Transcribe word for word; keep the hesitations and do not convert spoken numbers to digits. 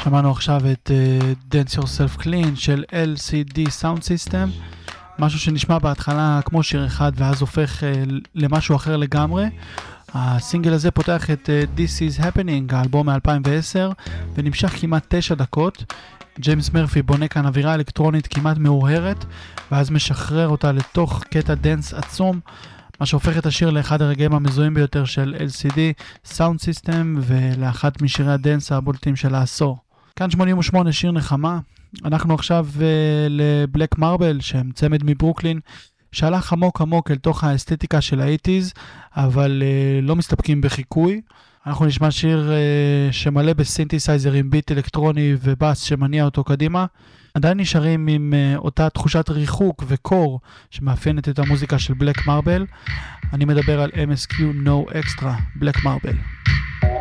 שמענו עכשיו את uh, Dance Yourself Clean של אל סי די Sound System, משהו שנשמע בהתחלה כמו שיר אחד ואז הופך uh, למשהו אחר לגמרי. הסינגל הזה פותח את uh, This is Happening, האלבום מ-אלפיים ועשר, ונמשך כמעט תשע דקות. ג'יימס מרפי בונה כאן אווירה אלקטרונית כמעט מאוהרת, ואז משחרר אותה לתוך קטע דנס עצום, מה שהופך את השיר לאחד הרגעים המזוהים ביותר של אל סי די Sound System ולאחד משירי הדנס הבולטים של העשור. כאן שמונים ושמונה, שיר נחמה. אנחנו עכשיו uh, לבלק מרבל, שהם צמד מברוקלין שהלך עמוק עמוק אל תוך האסתטיקה של ה-שמונים, אבל uh, לא מסתפקים בחיקוי. אנחנו נשמע שיר uh, שמלא בסינתסייזרים, ביט אלקטרוני ובאס שמניע אותו קדימה. עדיין נשארים עם uh, אותה תחושת ריחוק וקור שמאפיינת את המוזיקה של בלק מרבל. אני מדבר על אם אס קיו No Extra, בלק מרבל.